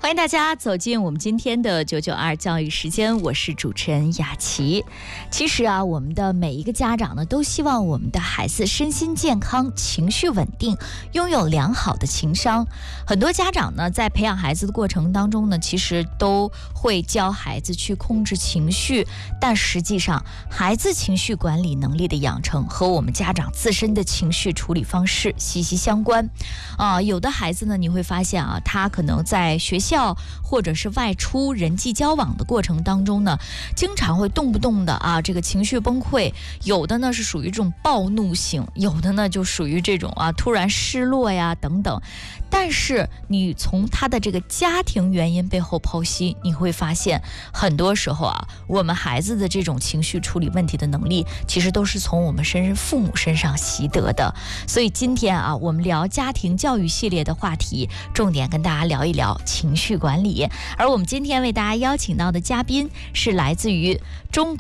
欢迎大家走进我们今天的992教育时间，我是主持人雅琪。其实啊，我们的每一个家长呢，都希望我们的孩子身心健康、情绪稳定，拥有良好的情商。很多家长呢，在培养孩子的过程当中呢，其实都会教孩子去控制情绪，但实际上，孩子情绪管理能力的养成和我们家长自身的情绪处理方式息息相关。有的孩子呢，你会发现啊，他可能在学校或者是外出人际交往的过程当中呢，经常会动不动的这个情绪崩溃，有的呢是属于这种暴怒型，有的呢就属于这种突然失落呀等等。但是你从他的这个家庭原因背后剖析，你会发现很多时候我们孩子的这种情绪处理问题的能力，其实都是从我们父母身上习得的。所以今天我们聊家庭教育系列的话题，重点跟大家聊一聊情绪管理。而我们今天为大家邀请到的嘉宾是来自于中国